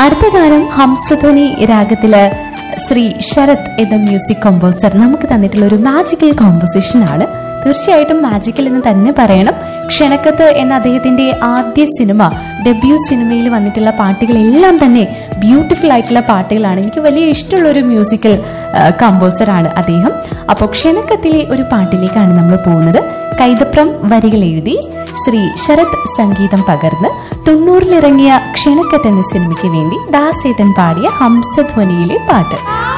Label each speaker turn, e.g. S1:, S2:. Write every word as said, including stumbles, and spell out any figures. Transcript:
S1: അടുത്ത ഗാനം ഹംസധ്വനി രാഗത്തില് ശ്രീ ശരത് എന്ന മ്യൂസിക് കമ്പോസർ നമുക്ക് തന്നിട്ടുള്ള ഒരു മാജിക്കൽ കോമ്പോസിഷൻ ആണ്. തീർച്ചയായിട്ടും മാജിക്കൽ എന്ന് തന്നെ പറയണം. ക്ഷണക്കത്ത് എന്ന അദ്ദേഹത്തിന്റെ ആദ്യ സിനിമ, ഡെബ്യൂ സിനിമയിൽ വന്നിട്ടുള്ള പാട്ടുകളെല്ലാം തന്നെ ബ്യൂട്ടിഫുൾ ആയിട്ടുള്ള പാട്ടുകളാണ്. എനിക്ക് വലിയ ഇഷ്ടമുള്ള ഒരു മ്യൂസിക്കൽ കമ്പോസറാണ് അദ്ദേഹം. അപ്പോൾ ക്ഷണക്കത്തിലെ ഒരു പാട്ടിലേക്കാണ് നമ്മൾ പോകുന്നത്. കൈതപ്രം വരികൾ എഴുതി ശ്രീ ശരത് സംഗീതം പകർന്ന് തൊണ്ണൂറിലിറങ്ങിയ ക്ഷണക്കത്ത് എന്ന സിനിമയ്ക്ക് വേണ്ടി ദാസേട്ടൻ പാടിയ ഹംസധ്വനിയിലെ പാട്ട്.